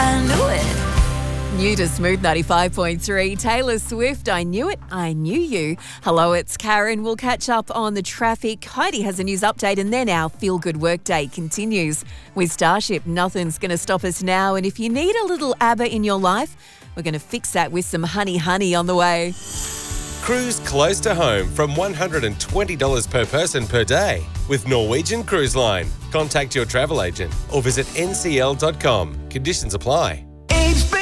I knew it. New to Smooth 95.3, Taylor Swift, I Knew It, I Knew You. Hello, it's Karen. We'll catch up on the traffic. Heidi has a news update and then our Feel Good Workday continues. With Starship, nothing's going to stop us now. And if you need a little ABBA in your life, we're going to fix that with some Honey Honey on the way. Cruise close to home from $120 per person per day with Norwegian Cruise Line. Contact your travel agent or visit ncl.com. Conditions apply.